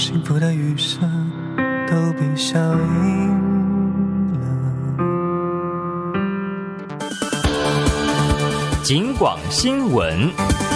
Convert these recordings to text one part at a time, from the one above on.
幸福的余生都被效应了。 警广新闻。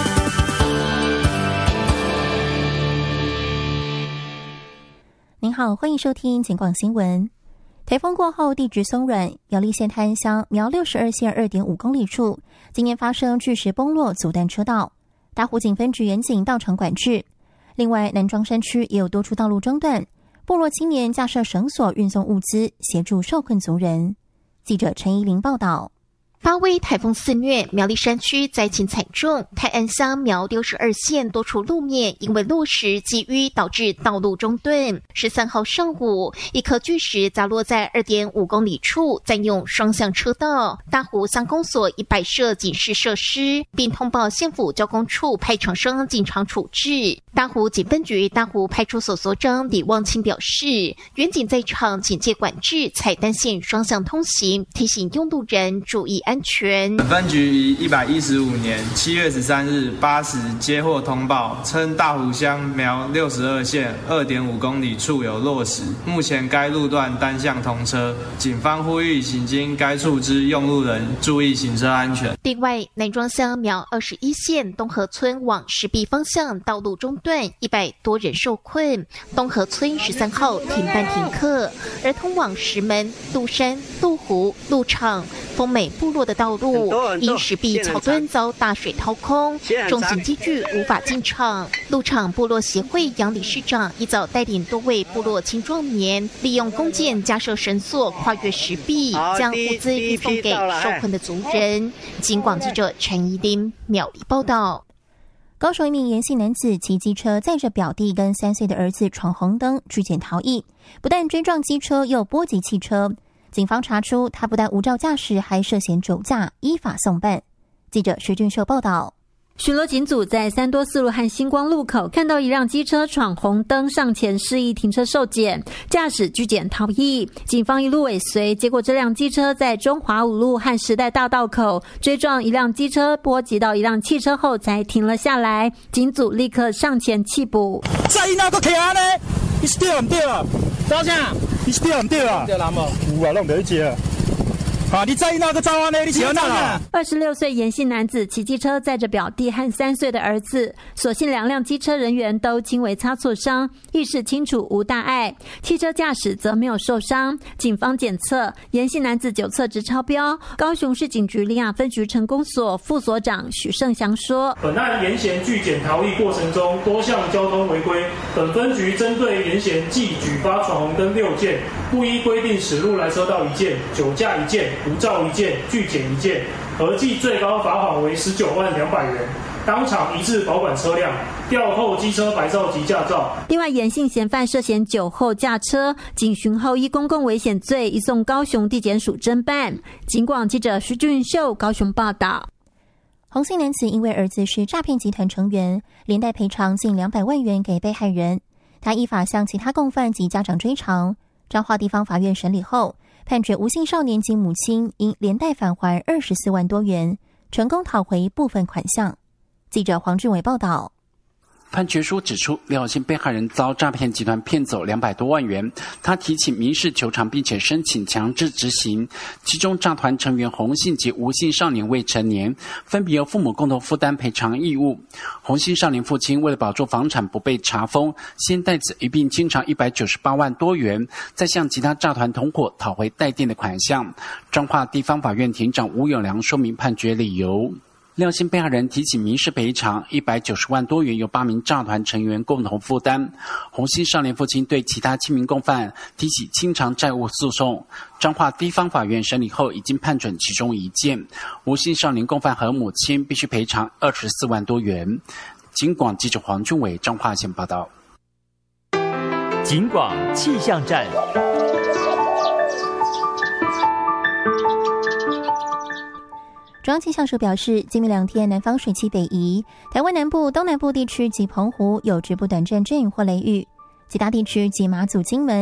您好，欢迎收听警广新闻。台风过后地质松软，苗栗县泰安乡苗62线 2.5 公里处今年发生巨石崩落阻断车道，大湖警分局员警到场管制。另外南庄山区也有多处道路中断，部落青年架设绳索运送物资，协助受困族人。记者陈怡玲报道。 发威台风肆虐，苗栗山区灾情惨重，泰安乡苗62线多处路面因为落石积淤导致道路中断。13号上午，一颗巨石砸落在 2.5 公里处，占用双向车道。大湖乡公所已摆设警示设施，并通报县府交工处派厂商进场处置。大湖警分局大湖派出所所长李望清表示，员警在场警戒管制，采单线双向通行，提醒用路人注意安全。 本分局于115年7月13日8时接获通报，称大湖乡苗62线 2.5 公里处有落石，目前该路段单向通车，警方呼吁行经该处之用路人注意行车安全。 另外，南庄乡苗21线东河村往石壁方向道路中断，100多人受困。东河村13号停班停课，而通往石门、鹿山、鹿湖、鹿场、丰美部落的道路因石壁桥墩遭大水掏空，重型机具无法进场。鹿场部落协会杨理事长一早带领多位部落青壮年，利用弓箭架设绳索跨越石壁，将物资运送给受困的族人。警广记者陈怡琳苗栗报道。 高雄一名延姓男子骑机车载着表弟跟3岁的儿子闯红灯拒检逃逸，不但追撞机车，又波及汽车。警方查出他不但无照驾驶，还涉嫌酒驾，依法送办。记者徐俊秀报道。 巡逻警组在三多四路和星光路口看到一辆机车闯红灯，上前示意停车受检，驾驶拒检逃逸。警方一路尾随，结果这辆机车在中华五路和时代大道口追撞一辆机车，波及到一辆汽车后才停了下来。警组立刻上前缉捕。 再那个骑安呢？你是对唔对啊？早上你是对唔对啊？对啦冇，有啊，拢袂去啊。啊！你在意那个照案呢？你骑到哪 ？26岁延姓男子骑机车载着表弟和3岁的儿子，所幸2辆机车人员都轻微擦挫伤，意识清楚，无大碍。汽车驾驶则没有受伤。警方检测延姓男子酒测值超标。高雄市警局苓雅分局成功所副所长许胜祥说：“ 本案沿嫌拒检逃逸过程中多项交通违规，本分局针对沿嫌既举发闯红灯6件，不依规定驶入来车道1件，酒驾1件。无照1件，拒检1件，合计最高罚款为19万200元，当场移至保管车辆，吊扣机车牌照及驾照。 另外，延姓嫌犯涉嫌酒后驾车，警询后依公共危险罪移送高雄地检署侦办。警广记者徐俊秀高雄报道。 洪姓男子因为儿子是诈骗集团成员，连带赔偿近200万元给被害人。他依法向其他共犯及家长追偿。彰化地方法院审理后，判决吴姓少年及母亲应连带返还24万多元，成功讨回部分款项。记者黄志伟报道。 判决书指出，廖姓被害人遭诈骗集团骗走200多万元，他提起民事求偿，并且申请强制执行。其中诈团成员洪姓及吴姓少年未成年，分别由父母共同负担赔偿义务。洪姓少年父亲为了保住房产不被查封，先代子一并清偿198万多元，再向其他诈团同伙讨回代垫的款项。彰化地方法院庭长吴永良说明判决理由。廖姓被害人提起民事赔偿190万多元，由8名诈团成员共同负担。洪姓少年父亲对其他7名共犯提起清偿债务诉讼。彰化地方法院审理后，已经判准其中1件。吴姓少年共犯和母亲必须赔偿24万多元。警广记者黄俊伟彰化县报道。 警广气象站。 中央气象署表示，今明2天南方水汽北移，台湾南部、东南部地区及澎湖有局部短暂阵雨或雷雨，其他地区及马祖、金门